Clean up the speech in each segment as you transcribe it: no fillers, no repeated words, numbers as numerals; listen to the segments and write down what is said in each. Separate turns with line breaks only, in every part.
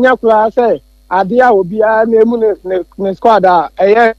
nya kura say ade a obi a na emu ne squad a eye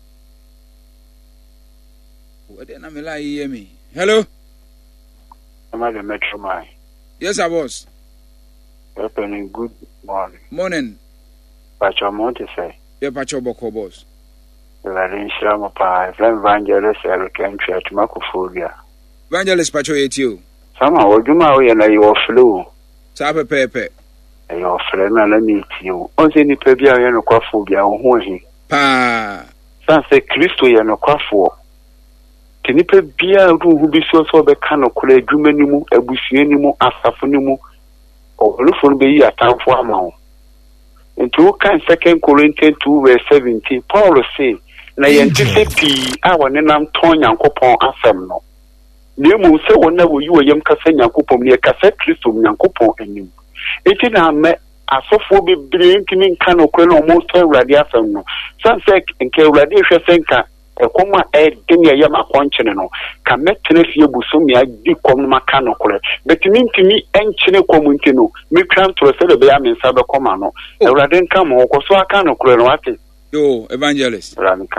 Ode na me la hear me. Hello.
I'm at the Metro Mine.
Yes, sir, boss.
Opening good morning.
Morning.
Pacho Monte say.
Yeah, Pacho Boko, boss.
The Latin Shrama Pie, Flame Evangelist, Eric Entry, Macophobia.
Evangelist Pacho, you.
Somehow, would you marry and your flu?
Sapa Pepe.
And your friend, and let me meet you. Only any Pebia and a Quaphobia on him.
Pa.
Some say Christo and a Quaffo. Tinipe Bia who be so the canoe, Jumenimu, a Busianimu, Asafunimu, or Lufun be a town for a mouth. In 2 Corinthians 2 verse 17, Paul say, na yɛntese our nenam ton Nyankopɔn asɛm no. Nemu sɛ wona wo yi yɛm kasa Nyankopɔn ne kasa Kristo Nyankopɔn anim. Enti na me asofo bebree ntimi nka no kɔ no mo sɛ Awurade asɛm no. San sɛ nke Awurade hwɛ sɛ nka ekoma den yɛ ma kɔnkyene no. Ka metene fie busom ya di kom no maka no kɔ. Betimi ntimi enkyene kom nti no. Me twan to sɛ de be ya mensa be kɔma no. Awurade nka mo kɔ so aka no kɔ no wate.
Yo, Evangelist.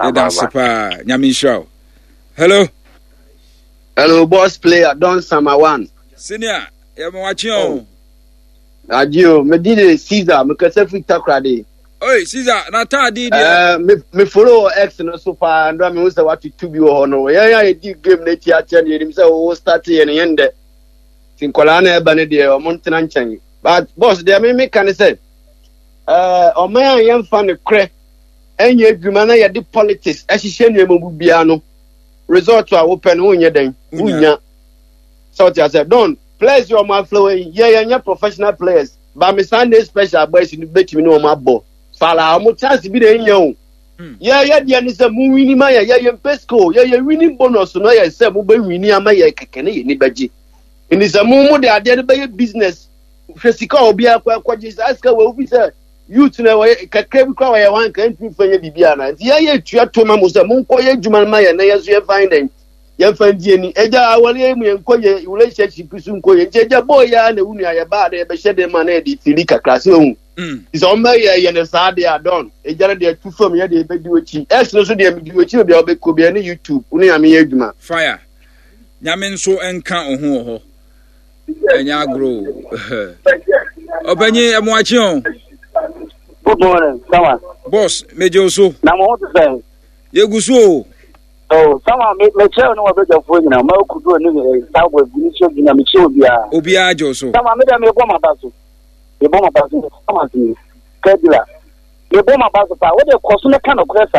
Hello.
Hello, boss player, Don Samawan.
Senior, you're watching.
Adio, me did Caesar, me kase fi takrade.
Oi, Caesar, na ta did.
Me follow X no so far, and me who say what to be no. Yeah, di game na ti achen him say o start here ne yende. Tin kola na e ba ne de o montena nchen. But boss, there me can say o man yam fa ne kre. Enye adwuma na ye de politics ehihye nuemu bia no result a open wonye den unya so ti say don players your man flow ye professional players but me Sunday special boys ni betimi no ma bo fala mo chance bi de nya o ye de ni say mu wini ma ye pesco ye winning bonus no ye say mo ba wini ama ye keke ne ye ni baji ni say mo de ade de be business hwesika obi akwaji aska we obi say youth na we kakra bi kwa we wan kan twi fanya bibia na nti ye tua to ma mo se mo nko ye dwuma ma ye na ye so ye find den ye fan die ni eja awale emu ye nko ye relationship su nko ye eja boy ya na unu ya ba de be hye ma na de fili kakra se hu is on ma ye ne sa de adon eja na de tu fam ye de be di ochi ex no so de me di ochi be obeko be na YouTube unu ya me ye dwuma
fire nyame nso enka ohu ho enya grow obanyi emwachi on.
Good morning, someone.
Boss, Major so.
Now, what to say?
You go so.
Oh, someone make sure no better for you now. My could do anything. That was initial dynamic.
Obia Joso.
Someone made me bomb about you. The bomb about you. Someone to Kedula. The bomb about the power. What the consumer kind of press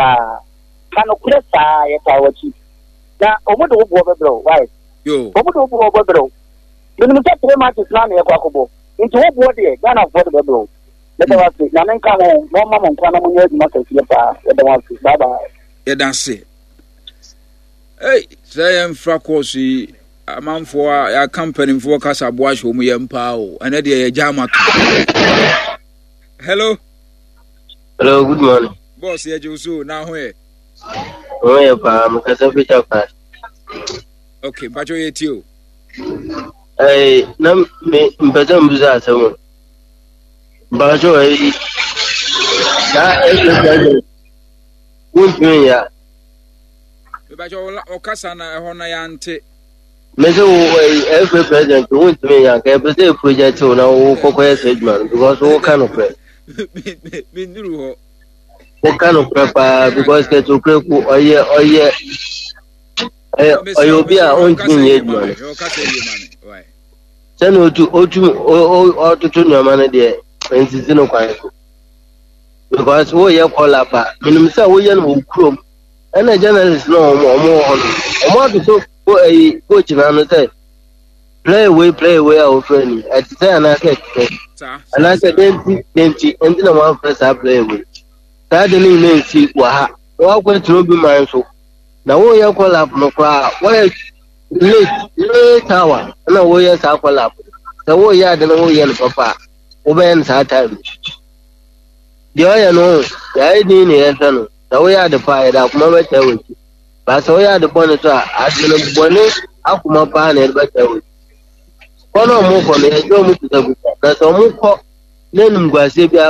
yes, I watch it. Now, over the overblow, right?
Yo.
Over the overblow. When you take 3 matches, Nani a quackable. Into what body, Ghana for the blow. Let us see. Now, men come home. No mamma can not matter. Bye bye.
Yeah, that's it. Hey, say I'm Fracosi. A man for a company for Casa Bois, whom we empower, and a jama. Hello.
Hello, good morning.
Boss, yeah, Josu, now where?
Oh, yeah, I'm Casapita Pass.
Okay, but you're you.
Hey, no, me, Badam Buzato. Bajo, that is won't me, yeah.
But your Ocasana, Honayante.
Measure every president won't me, yeah. Every day, project on our Cocoa segment because all kind of prep. What kind of prep? Because get to prep, oh, yeah. You'll be our own thing, man. Send you to your man there. And it's no quiet because we are called up. Minimum, we are chrome, and a journalist no more to so a coach and say, play away our friend. I say, and I said, then, and then one press I play with. That didn't mean see what went to be mindful. Now we are called up no crowd. Why late tower? No, we are called up. The way I don't know, papa. Oben time. The oil no, the idea in the the way I the fire that moment with you. But so ya the bonnet as the bonnet, up my pan and better with. One or more for the that's all more. Then